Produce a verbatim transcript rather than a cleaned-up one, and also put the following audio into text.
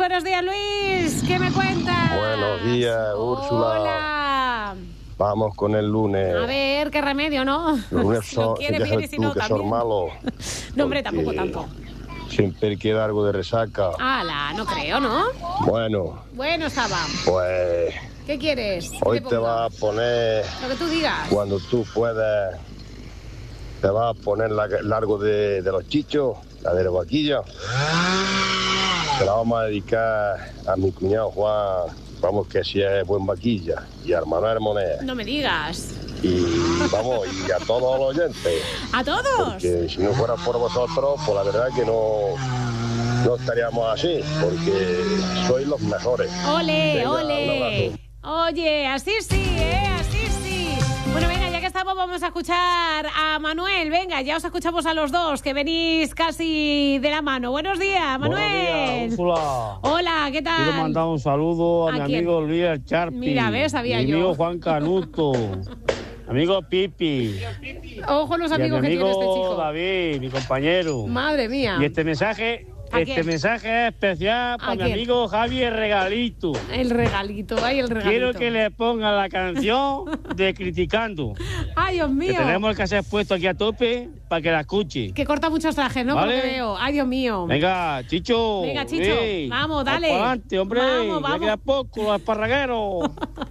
buenos días, Luis. ¿Qué me cuentas? Buenos días, Úrsula. Hola. Vamos con el lunes. A ver, qué remedio, ¿no? Lunes Si lo son, quieres ya bien y sabes si tú no, que también. son malos. No, hombre, tampoco tanto. Siempre queda algo de resaca. Ala, no creo, ¿no? Bueno, Bueno, Saba, pues ¿qué quieres? ¿Qué hoy te te ponga? va a poner, Lo que tú digas. cuando tú puedas, te va a poner la, largo de, de los chichos, la de la vaquilla. Se la vamos a dedicar a mi cuñado Juan, vamos que si es buen vaquilla, y a Manuel Moneda. No me digas. Y vamos, y a todos los oyentes. ¿A todos? Porque si no fuera por vosotros, pues la verdad que no, no estaríamos así, porque sois los mejores. ¡Ole, Venga, ole! un Oye, así sí, ¿eh? Así sí. Bueno, venga, ya que estamos, vamos a escuchar a Manuel. Venga, ya os escuchamos a los dos, que venís casi de la mano. Buenos días, Manuel. Buenos días, Úrsula. Hola, ¿qué tal? Quiero mandar un saludo a, ¿A mi quién? amigo Luis El Charpi. Mira, ves, sabía mi yo. amigo Juan Canuto. Amigo Pipi. Ojo los Y a mi amigos que tiene amigo este chico. David, mi compañero. Madre mía. Y este mensaje, ¿A este quién? mensaje es especial para ¿A mi quién? amigo Javier Regalito. El regalito, ay, el regalito. Quiero que le ponga la canción de Criticando. Ay, Dios Que mío. tenemos el cassette puesto aquí a tope para que la escuche. Que corta muchos trajes, ¿no? Vale. Por lo que veo. Ay, Dios mío. Venga, Chicho. Venga, Chicho. Ey, Vamos, dale. Vamos para adelante, hombre. Vamos, Ya vamos. queda poco, los esparragueros.